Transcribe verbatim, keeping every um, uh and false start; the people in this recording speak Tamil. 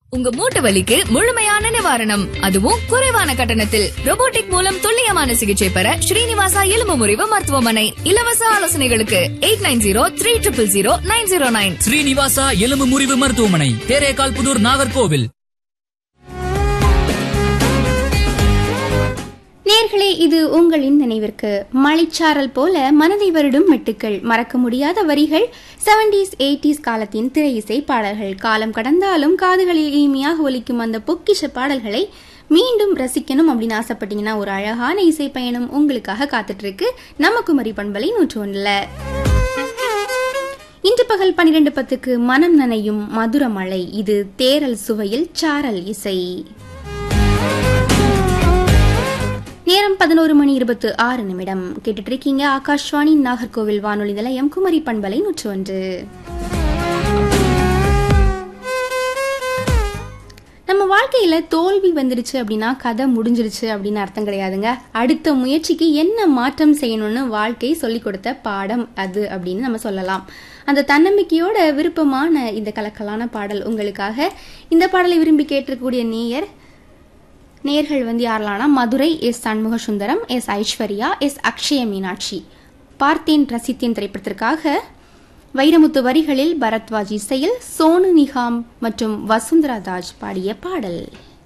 உங்க மூட்டு வலிக்கு முழுமையான நிவாரணம், அதுவும் குறைவான கட்டணத்தில். ரோபோட்டிக் மூலம் துல்லியமான சிகிச்சை பெற ஸ்ரீனிவாசா எலும்பு முறிவு மருத்துவமனை. இலவச ஆலோசனைகளுக்கு eight nine zero three triple zero nine zero nine. Srinivasa எலும்பு முறிவு மருத்துவமனை, தேரேகால் புதூர், நாகர்கோவில். நேர்களே, இது உங்களின் நினைவிற்கு மலைச்சாரல் போல மனதை வருடும் மெட்டுக்கள், மறக்க முடியாத வரிகள், செவன்டீஸ் எயிட்டிஸ் காலத்தின் திரை இசை பாடல்கள். காலம் கடந்தாலும் காதுகளில் இனிமையாக ஒலிக்கும் அந்த பொக்கிஷ பாடல்களை மீண்டும் ரசிக்கணும் அப்படின்னு ஆசைப்பட்டீங்கன்னா ஒரு அழகான இசை பயணம் உங்களுக்காக காத்துட்டு இருக்கு நம்ம குமரி பண்பலை நூற்று ஒன்றுல. இன்று பகல் பன்னிரண்டு பத்துக்கு மனம் நனையும் மதுர மழை. இது தேரல் சுவையில் சாரல் இசை. நேரம் பதினோரு மணி இருபத்து ஆறு நிமிடம். கேட்டுட்டு இருக்கீங்க ஆகாஷ்வாணி நாகர்கோவில் வானொலி நிலையம் குமரி பண்பலை நூற்று ஒன்று. நம்ம வாழ்க்கையில தோல்வி வந்துடுச்சு அப்படின்னா கதை முடிஞ்சிருச்சு அப்படின்னு அர்த்தம் கிடையாதுங்க. அடுத்த முயற்சிக்கு என்ன மாற்றம் செய்யணும்னு வாழ்க்கை சொல்லிக் கொடுத்த பாடம் அது அப்படின்னு நம்ம சொல்லலாம். அந்த தன்னம்பிக்கையோட விருப்பமான இந்த கலக்கலான பாடல் உங்களுக்காக. இந்த பாடலை விரும்பி கேட்டிருக்கக்கூடிய நேயர் நேர்கள் வந்து யாரெல்லாம்னா Madurai S Shanmuga Sundaram, S Aishwarya, S Akshaya Meenakshi. பார்த்தேன் ரசித்தேன் திரைப்படத்திற்காக வைரமுத்து வரிகளில் பரத்வாஜ் இசையில் சோனு நிகாம் மற்றும் வசுந்தரா தாஜ் பாடிய பாடல்.